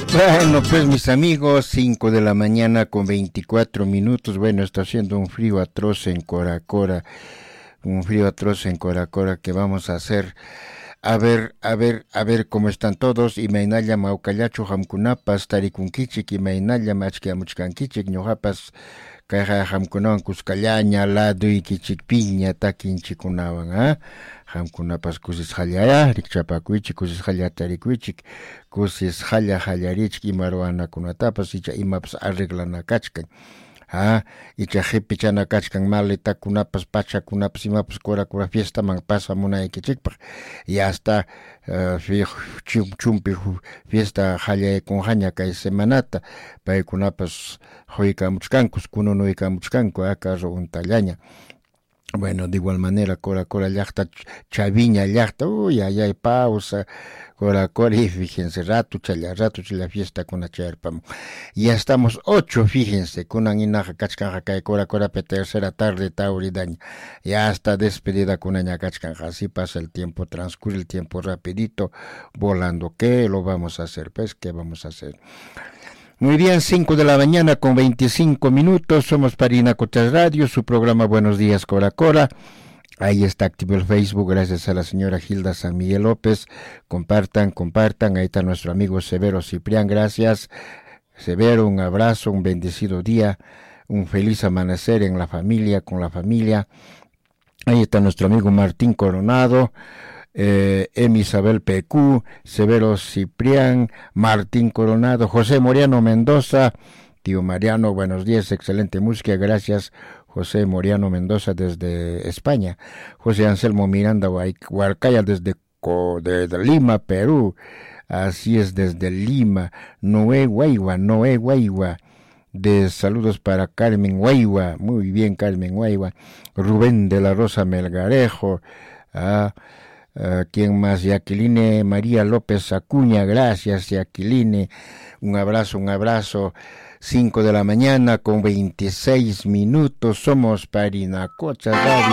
Bueno, pues mis amigos, 5 de la mañana con 24 minutos. Bueno, está haciendo un frío atroz en Coracora. Un frío atroz en Coracora que vamos a hacer. A ver cómo están todos. Y mainalla maucallacho hamkunapas, tarikunkichik, y mainalla machkiamuchkankichik, ñojapas, kaja hamkunawan kuskallaña, lado y kichikpiña, takinchikunawan, hamkunapas kusis hallaya, rikchapakuichik, kusis halla tarikuichik, kusis halla hallarichik, imaruanakunatapas, icha imapas arreglanakachkan. Icha hipichana kachkan maletakunapas, pachakunapas, imapas kura fiesta man pasa munaykichikpaq. Y hasta chumpi fiesta hallay kunhaña kay semanata, paykunapas hoykamuchkankus, kununuykamuchkanku, carro untallaña. Bueno, de igual manera, Cora llakta, Chaviña llakta, uy, ay, pausa, Cora, y fíjense, rato challa fiesta con la charpam. Ya estamos 8, fíjense, con una inaja cachcanja, que Cora, tercera tarde, tauridaña. Ya está despedida con una cachcanja, así pasa el tiempo, transcurre el tiempo rapidito, volando. ¿Qué lo vamos a hacer? Pues, ¿qué vamos a hacer? Muy bien, 5 de la mañana con 25 minutos, somos Parinacochas Radio, su programa Buenos Días Coracora. Ahí está activo el Facebook, gracias a la señora Gilda San Miguel López. Compartan, ahí está nuestro amigo Severo Ciprián, gracias. Severo, un abrazo, un bendecido día, un feliz amanecer en la familia, con la familia. Ahí está nuestro amigo Martín Coronado. Isabel PQ, Severo Ciprián, Martín Coronado, José Moriano Mendoza, tío Mariano, buenos días, excelente música, gracias José Moriano Mendoza desde España, José Anselmo Miranda Huarcaya desde Lima, Perú, así es, desde Lima, Noé Guayua, de saludos para Carmen Guayua, muy bien Carmen Guayua, Rubén de la Rosa Melgarejo, ¿quién más? Yaquiline María López Acuña, gracias Yaquiline, un abrazo, 5 de la mañana con 26 minutos, somos Parinacochas Radio.